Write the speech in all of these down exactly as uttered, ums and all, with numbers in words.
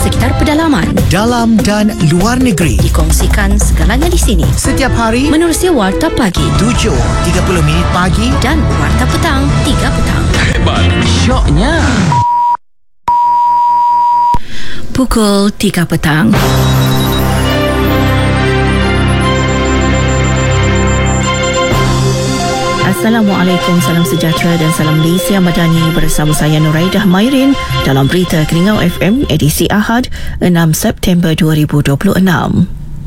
sekitar pedalaman, dalam dan luar negeri. dikongsikan segalanya di sini. Setiap hari Menerusi Warta Pagi tujuh tiga puluh minit pagi dan Warta Petang tiga petang. Hebat. syoknya. Pukul tiga petang. Assalamualaikum, salam sejahtera dan salam Malaysia Madani bersama saya Nuraidah Mairin dalam Berita Kelingau F M edisi Ahad enam September dua ribu dua puluh enam.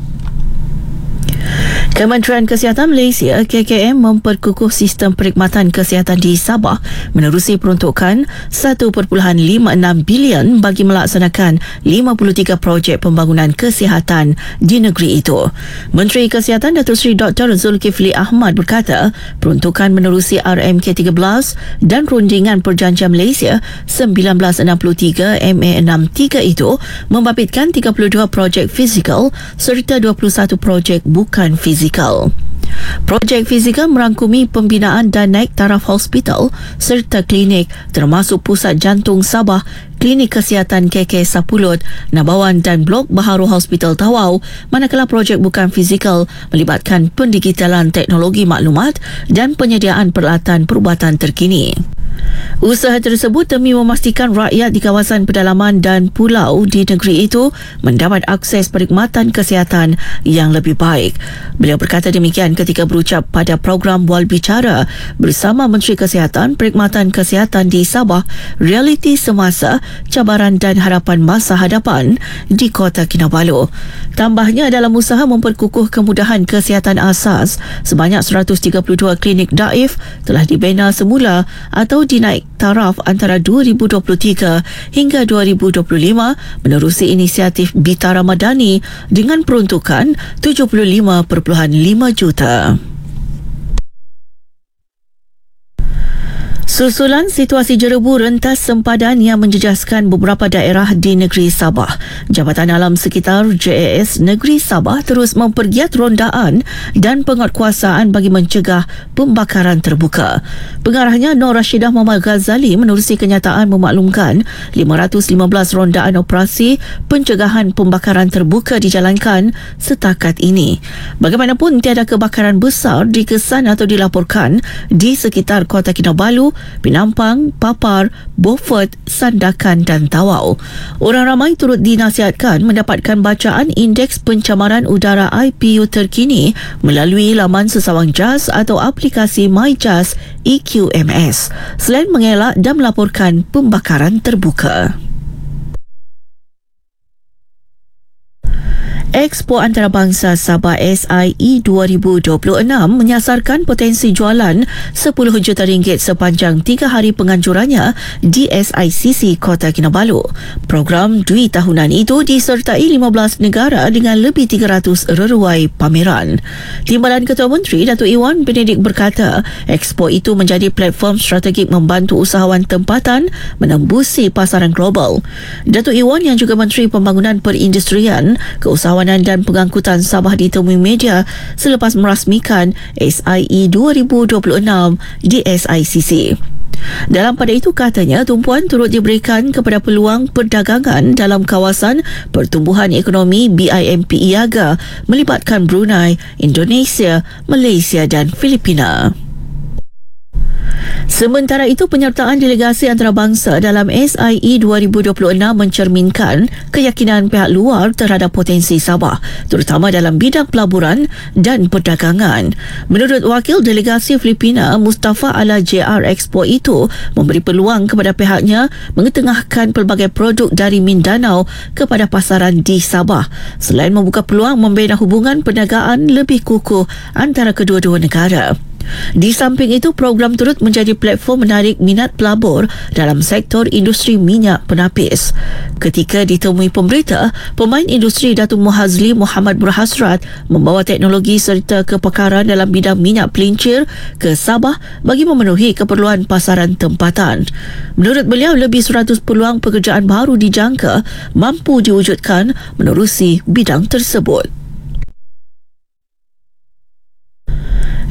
Kementerian Kesihatan Malaysia K K M memperkukuh sistem perkhidmatan kesihatan di Sabah menerusi peruntukan satu perpuluhan lima enam bilion bagi melaksanakan lima puluh tiga projek pembangunan kesihatan di negeri itu. Menteri Kesihatan Datuk Seri Doktor Zulkifli Ahmad berkata, peruntukan menerusi R M K tiga belas dan rundingan Perjanjian Malaysia seribu sembilan ratus enam puluh tiga M A enam puluh tiga itu membabitkan tiga puluh dua projek fizikal serta dua puluh satu projek bukan fizikal. Projek fizikal merangkumi pembinaan dan naik taraf hospital serta klinik termasuk Pusat Jantung Sabah, Klinik Kesihatan K K Sapulut, Nabawan dan Blok Baharu Hospital Tawau, manakala projek bukan fizikal melibatkan pendigitalan teknologi maklumat dan penyediaan peralatan perubatan terkini. Usaha tersebut demi memastikan rakyat di kawasan pedalaman dan pulau di negeri itu mendapat akses perkhidmatan kesihatan yang lebih baik. Beliau berkata demikian ketika berucap pada program Wal Bicara bersama Menteri Kesihatan Perkhidmatan Kesihatan di Sabah, Realiti Semasa, Cabaran dan Harapan Masa Hadapan di Kota Kinabalu. Tambahnya, dalam usaha memperkukuh kemudahan kesihatan asas, sebanyak seratus tiga puluh dua klinik daif telah dibina semula atau dinaik taraf antara dua ribu dua puluh tiga hingga dua ribu dua puluh lima menerusi inisiatif Bitara Madani dengan peruntukan tujuh puluh lima perpuluhan lima juta. Susulan situasi jerebu rentas sempadan yang menjejaskan beberapa daerah di negeri Sabah, Jabatan Alam Sekitar J A S Negeri Sabah terus mempergiat rondaan dan penguatkuasaan bagi mencegah pembakaran terbuka. Pengarahnya Nur Rashidah Muhammad Ghazali menerusi kenyataan memaklumkan lima ratus lima belas rondaan operasi pencegahan pembakaran terbuka dijalankan setakat ini. Bagaimanapun, tiada kebakaran besar dikesan atau dilaporkan di sekitar Kota Kinabalu, Penampang, Papar, Beaufort, Sandakan dan Tawau. Orang ramai turut dinasihatkan mendapatkan bacaan Indeks Pencemaran Udara I P U terkini melalui laman sesawang jas atau aplikasi MyJas E Q M S selain mengelak dan melaporkan pembakaran terbuka. Expo Antarabangsa Sabah S I E dua ribu dua puluh enam menyasarkan potensi jualan sepuluh juta ringgit sepanjang tiga hari penganjurannya di S I C C Kota Kinabalu. Program dui tahunan itu disertai lima belas negara dengan lebih tiga ratus reruai pameran. Timbalan Ketua Menteri Datuk Iwan Benedik berkata, Expo itu menjadi platform strategik membantu usahawan tempatan menembusi pasaran global. Datuk Iwan yang juga Menteri Pembangunan Perindustrian, Keusahawanan dan Pengangkutan Sabah ditemui media selepas merasmikan S I E dua ribu dua puluh enam di S I C C. Dalam pada itu katanya, tumpuan turut diberikan kepada peluang perdagangan dalam kawasan pertumbuhan ekonomi B I M P I A G A melibatkan Brunei, Indonesia, Malaysia dan Filipina. Sementara itu, penyertaan delegasi antarabangsa dalam S I E dua ribu dua puluh enam mencerminkan keyakinan pihak luar terhadap potensi Sabah, terutama dalam bidang pelaburan dan perdagangan. Menurut wakil delegasi Filipina, Mustafa Ala J R, Expo itu memberi peluang kepada pihaknya mengetengahkan pelbagai produk dari Mindanao kepada pasaran di Sabah, selain membuka peluang membina hubungan perniagaan lebih kukuh antara kedua-dua negara. Di samping itu, program turut menjadi platform menarik minat pelabur dalam sektor industri minyak penapis. Ketika ditemui pemberita, pemain industri Datuk Muhazli Muhammad berhasrat membawa teknologi serta kepakaran dalam bidang minyak pelincir ke Sabah bagi memenuhi keperluan pasaran tempatan. Menurut beliau, lebih seratus peluang pekerjaan baru dijangka mampu diwujudkan menerusi bidang tersebut.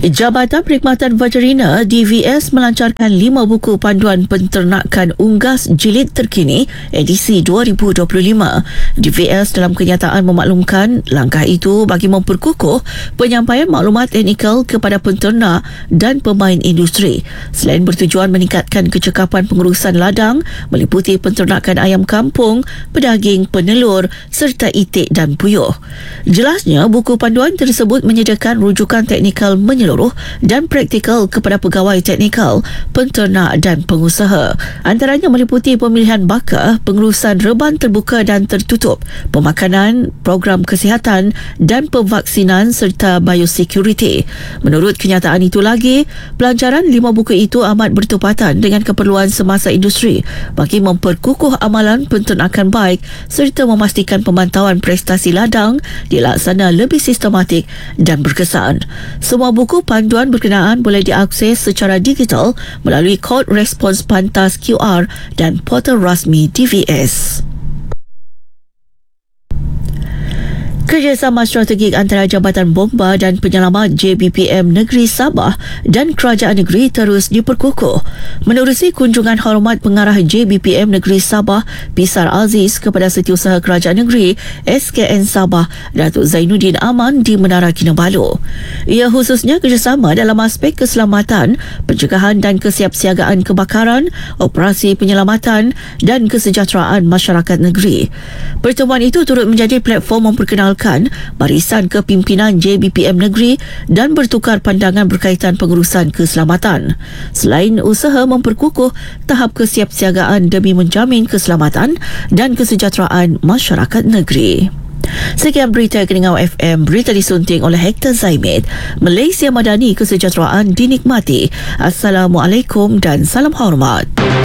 Jabatan Perkhidmatan Veterina D V S melancarkan lima buku panduan penternakan unggas jilid terkini edisi dua ribu dua puluh lima. D V S dalam kenyataan memaklumkan langkah itu bagi memperkukuh penyampaian maklumat teknikal kepada penternak dan pemain industri, selain bertujuan meningkatkan kecekapan pengurusan ladang meliputi penternakan ayam kampung, pedaging, penelur serta itik dan puyuh. Jelasnya, buku panduan tersebut menyediakan rujukan teknikal menyeluruh dan praktikal kepada pegawai teknikal, penternak dan pengusaha. Antaranya meliputi pemilihan bakar, pengurusan reban terbuka dan tertutup, pemakanan, program kesihatan dan pemvaksinan serta biosecurity. Menurut kenyataan itu lagi, pelancaran lima buku itu amat bertepatan dengan keperluan semasa industri bagi memperkukuh amalan penternakan baik serta memastikan pemantauan prestasi ladang dilaksana lebih sistematik dan berkesan. Semua buku panduan berkenaan boleh diakses secara digital melalui kod respons pantas Q R dan portal rasmi D V S. Kerjasama strategik antara Jabatan Bomba dan Penyelamat J B P M Negeri Sabah dan Kerajaan Negeri terus diperkukuh. Menerusi kunjungan hormat pengarah J B P M Negeri Sabah Pisar Aziz kepada Setiausaha Kerajaan Negeri S K N Sabah Datuk Zainuddin Aman di Menara Kinabalu. Ia khususnya kerjasama dalam aspek keselamatan, pencegahan dan kesiapsiagaan kebakaran, operasi penyelamatan dan kesejahteraan masyarakat negeri. Pertemuan itu turut menjadi platform memperkenalkan barisan kepimpinan J B P M Negeri dan bertukar pandangan berkaitan pengurusan keselamatan. Selain usaha memperkukuh tahap kesiapsiagaan demi menjamin keselamatan dan kesejahteraan masyarakat negeri. Sekian berita Keningau F M, berita disunting oleh Hector Zaimid. Malaysia Madani, kesejahteraan dinikmati. Assalamualaikum dan salam hormat.